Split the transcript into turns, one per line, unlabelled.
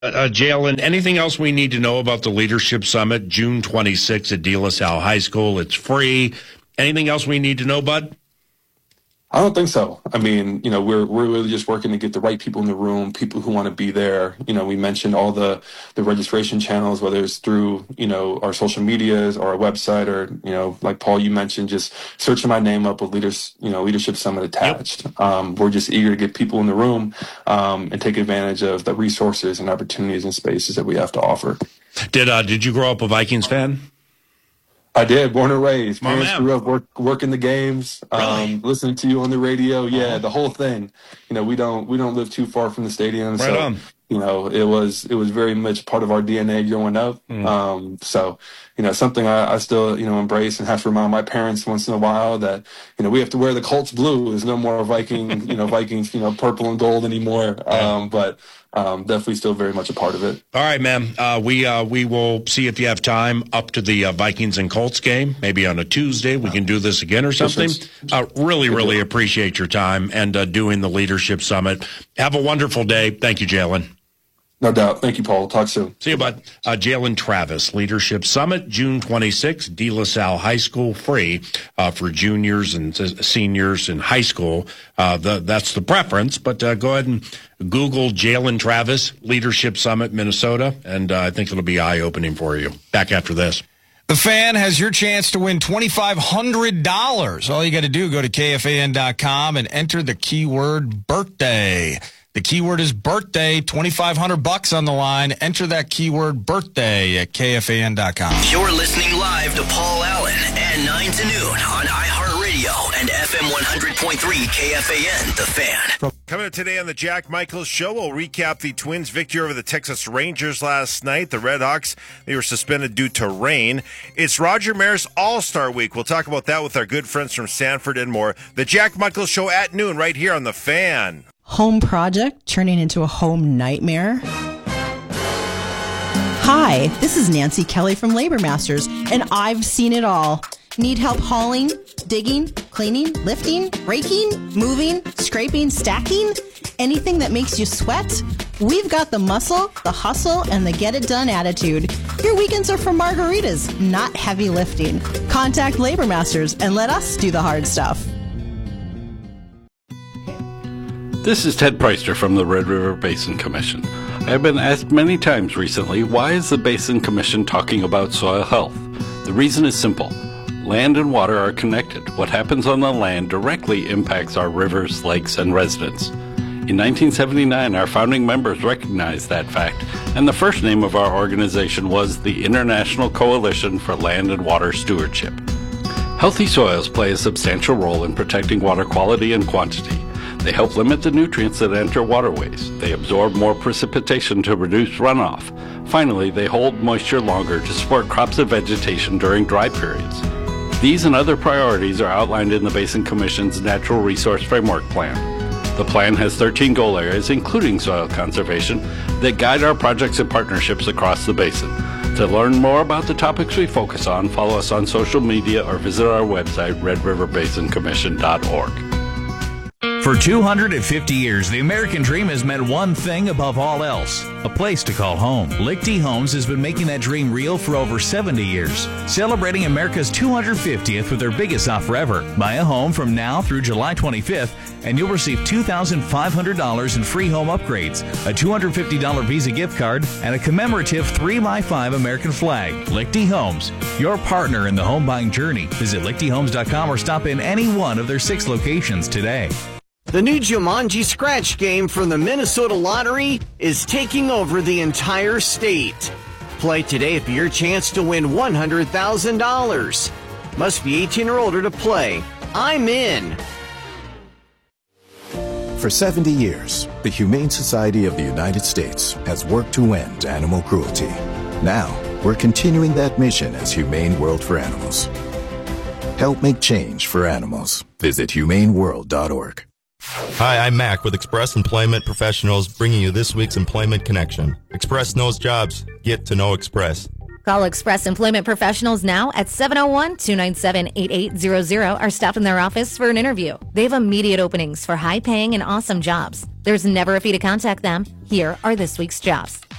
Jalen, anything else we need to know about the Leadership Summit, June 26th at De La Salle High School? It's free. Anything else we need to know, bud?
I don't think so. I mean, we're really just working to get the right people in the room, people who want to be there. We mentioned all the registration channels, whether it's through, our social medias or our website or, like Paul, you mentioned, just searching my name up with Leadership Summit attached. Yep. We're just eager to get people in the room and take advantage of the resources and opportunities and spaces that we have to offer.
Did you grow up a Vikings fan?
I did, born and raised. Parents grew up working the games,
really?
Listening to you on the radio. Yeah, the whole thing. We don't live too far from the stadium,
right on.
It was very much part of our DNA growing up. So something I still embrace and have to remind my parents once in a while that we have to wear the Colts blue. There's no more Vikings purple and gold anymore. But definitely still very much a part of it.
All right, man. We will see if you have time up to the Vikings and Colts game. Maybe on a Tuesday we can do this again or something. Really appreciate your time and doing the Leadership Summit. Have a wonderful day. Thank you, Jalen.
No doubt. Thank you, Paul. Talk soon.
See you, bud. Jalen Travis, Leadership Summit, June 26th, De La Salle High School, free for juniors and seniors in high school. That's the preference, but go ahead and Google Jalen Travis, Leadership Summit, Minnesota, and I think it'll be eye-opening for you. Back after this.
The Fan has your chance to win $2,500. All you got to do, go to KFAN.com and enter the keyword birthday. The keyword is birthday, $2,500 on the line. Enter that keyword birthday at KFAN.com.
You're listening live to Paul Allen at 9 to noon on iHeartRadio and FM 100.3 KFAN, The Fan.
Coming up today on the Jack Michaels Show, we'll recap the Twins' victory over the Texas Rangers last night. The Redhawks, they were suspended due to rain. It's Roger Maris All-Star Week. We'll talk about that with our good friends from Sanford and more. The Jack Michaels Show at noon right here on The Fan.
Home project turning into a home nightmare? Hi, this is Nancy Kelly from Labor Masters, and I've seen it all. Need help hauling, digging, cleaning, lifting, raking, moving, scraping, stacking? Anything that makes you sweat? We've got the muscle, the hustle, and the get-it-done attitude. Your weekends are for margaritas, not heavy lifting. Contact Labor Masters and let us do the hard stuff.
This is Ted Preister from the Red River Basin Commission. I have been asked many times recently, why is the Basin Commission talking about soil health? The reason is simple. Land and water are connected. What happens on the land directly impacts our rivers, lakes, and residents. In 1979, our founding members recognized that fact, and the first name of our organization was the International Coalition for Land and Water Stewardship. Healthy soils play a substantial role in protecting water quality and quantity. They help limit the nutrients that enter waterways. They absorb more precipitation to reduce runoff. Finally, they hold moisture longer to support crops and vegetation during dry periods. These and other priorities are outlined in the Basin Commission's Natural Resource Framework Plan. The plan has 13 goal areas, including soil conservation, that guide our projects and partnerships across the basin. To learn more about the topics we focus on, follow us on social media or visit our website, redriverbasincommission.org.
For 250 years, the American dream has meant one thing above all else, a place to call home. Lichty Homes has been making that dream real for over 70 years, celebrating America's 250th with their biggest offer ever. Buy a home from now through July 25th, and you'll receive $2,500 in free home upgrades, a $250 Visa gift card, and a commemorative 3x5 American flag. Lichty Homes, your partner in the home buying journey. Visit lichtyhomes.com or stop in any one of their 6 locations today.
The new Jumanji Scratch game from the Minnesota Lottery is taking over the entire state. Play today for your chance to win $100,000. Must be 18 or older to play. I'm in.
For 70 years, the Humane Society of the United States has worked to end animal cruelty. Now, we're continuing that mission as Humane World for Animals. Help make change for animals. Visit humaneworld.org.
Hi, I'm Mac with Express Employment Professionals, bringing you this week's Employment Connection. Express knows jobs. Get to know Express.
Call Express Employment Professionals now at 701-297-8800 or stop in their office for an interview. They have immediate openings for high-paying and awesome jobs. There's never a fee to contact them. Here are this week's jobs.